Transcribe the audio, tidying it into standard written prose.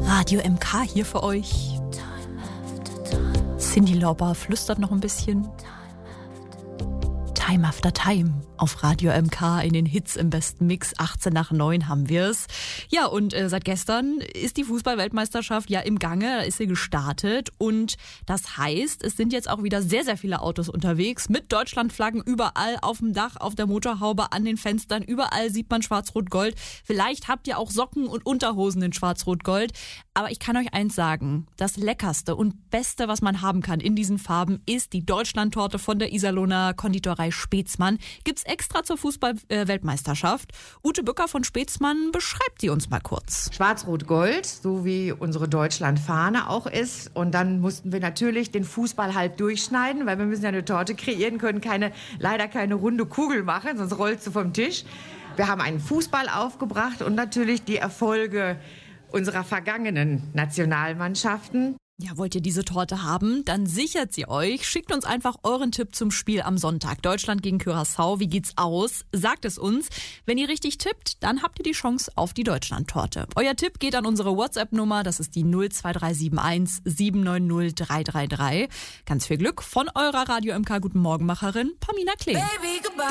Radio MK hier für euch. Cyndi Lauper flüstert noch ein bisschen. Time After Time auf Radio MK in den Hits im besten Mix. 18 nach 9 haben wir es. Ja, und seit gestern ist die Fußball-Weltmeisterschaft ja im Gange. Da ist sie gestartet. Und das heißt, es sind jetzt auch wieder sehr, sehr viele Autos unterwegs mit Deutschlandflaggen überall auf dem Dach, auf der Motorhaube, an den Fenstern. Überall sieht man Schwarz-Rot-Gold. Vielleicht habt ihr auch Socken und Unterhosen in Schwarz-Rot-Gold. Aber ich kann euch eins sagen, das Leckerste und Beste, was man haben kann in diesen Farben, ist die Deutschlandtorte von der Iserlohner Konditorei Spätzmann. Gibt's extra zur Fußball-Weltmeisterschaft. Ute Bücker von Spätzmann beschreibt die uns mal kurz. Schwarz-Rot-Gold, so wie unsere Deutschlandfahne auch ist. Und dann mussten wir natürlich den Fußball halb durchschneiden, weil wir müssen ja eine Torte kreieren, können leider keine runde Kugel machen, sonst rollst du vom Tisch. Wir haben einen Fußball aufgebracht und natürlich die Erfolge unserer vergangenen Nationalmannschaften. Ja, wollt ihr diese Torte haben? Dann sichert sie euch. Schickt uns einfach euren Tipp zum Spiel am Sonntag. Deutschland gegen Curaçao. Wie geht's aus? Sagt es uns. Wenn ihr richtig tippt, dann habt ihr die Chance auf die Deutschlandtorte. Euer Tipp geht an unsere WhatsApp-Nummer. Das ist die 02371 790 333. Ganz viel Glück von eurer Radio MK Guten Morgen Macherin Pamina Klee.